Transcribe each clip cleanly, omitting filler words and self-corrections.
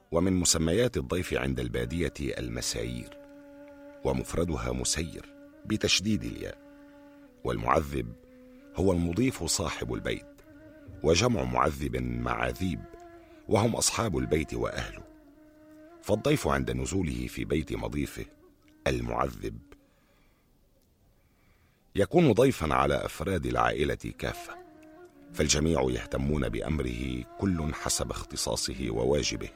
ومن مسميات الضيف عند البادية المسايير، ومفردها مسير بتشديد الياء. والمعذب هو المضيف صاحب البيت، وجمع معذب معاذيب، وهم أصحاب البيت وأهله. فالضيف عند نزوله في بيت مضيفه المعذب يكون ضيفا على أفراد العائلة كافة، فالجميع يهتمون بأمره كل حسب اختصاصه وواجبه.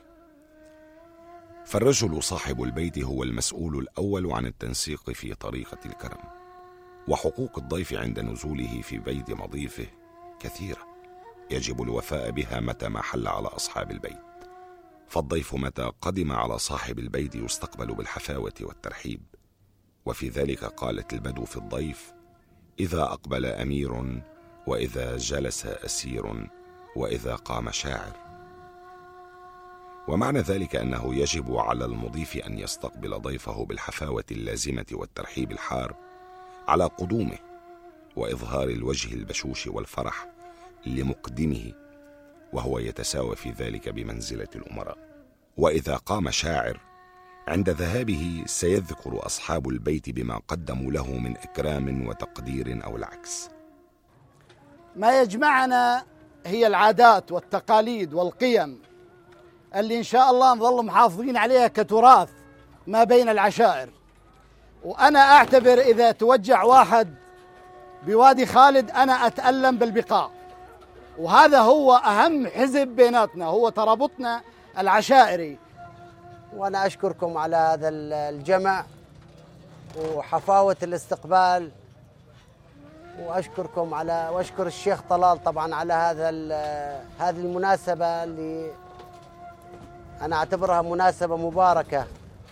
فالرجل صاحب البيت هو المسؤول الأول عن التنسيق في طريقة الكرم، وحقوق الضيف عند نزوله في بيت مضيفه كثيرة يجب الوفاء بها متى ما حل على أصحاب البيت. فالضيف متى قدم على صاحب البيت يستقبل بالحفاوة والترحيب، وفي ذلك قالت البدو في الضيف: إذا أقبل أمير، وإذا جلس أسير، وإذا قام شاعر. ومعنى ذلك أنه يجب على المضيف أن يستقبل ضيفه بالحفاوة اللازمة والترحيب الحار على قدومه، وإظهار الوجه البشوش والفرح لمقدمه، وهو يتساوى في ذلك بمنزلة الأمراء. وإذا قام شاعر، عند ذهابه سيذكر أصحاب البيت بما قدموا له من إكرام وتقدير أو العكس. ما يجمعنا هي العادات والتقاليد والقيم اللي إن شاء الله نظل محافظين عليها كتراث ما بين العشائر. وأنا أعتبر إذا توجع واحد بوادي خالد أنا أتألم بالبقاع، وهذا هو أهم حزب بيناتنا، هو ترابطنا العشائري. وأنا أشكركم على هذا الجمع وحفاوة الاستقبال، وأشكر الشيخ طلال طبعا على هذه المناسبة اللي أنا أعتبرها مناسبة مباركة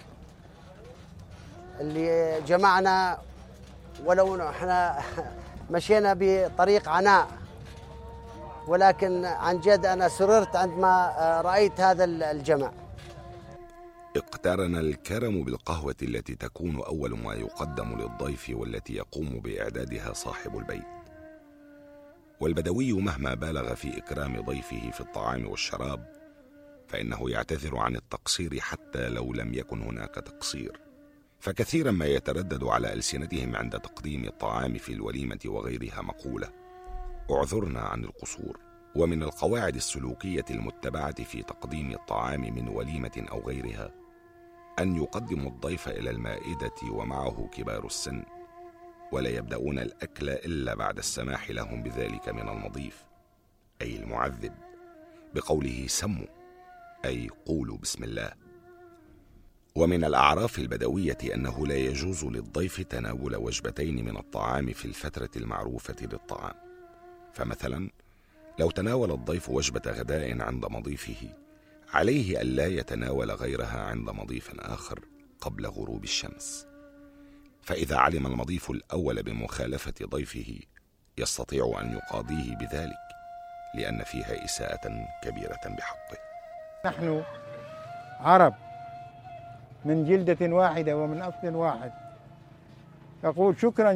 اللي جمعنا، ولو احنا مشينا بطريق عناء، ولكن عن جد أنا سررت عندما رأيت هذا الجمع. اقترن الكرم بالقهوة التي تكون أول ما يقدم للضيف، والتي يقوم بإعدادها صاحب البيت. والبدوي مهما بالغ في إكرام ضيفه في الطعام والشراب فإنه يعتذر عن التقصير حتى لو لم يكن هناك تقصير، فكثيرا ما يتردد على ألسنتهم عند تقديم الطعام في الوليمة وغيرها مقولة: اعذرنا عن القصور. ومن القواعد السلوكية المتبعة في تقديم الطعام من وليمة أو غيرها أن يقدموا الضيف إلى المائدة ومعه كبار السن، ولا يبدأون الأكل إلا بعد السماح لهم بذلك من المضيف أي المعذب بقوله سموا، أي قولوا بسم الله. ومن الأعراف البدوية أنه لا يجوز للضيف تناول وجبتين من الطعام في الفترة المعروفة للطعام. فمثلا لو تناول الضيف وجبة غداء عند مضيفه، عليه ألا يتناول غيرها عند مضيف آخر قبل غروب الشمس، فإذا علم المضيف الأول بمخالفة ضيفه يستطيع أن يقاضيه بذلك، لأن فيها إساءة كبيرة بحقه. نحن عرب من جلدة واحدة ومن أصل واحد. أقول شكرا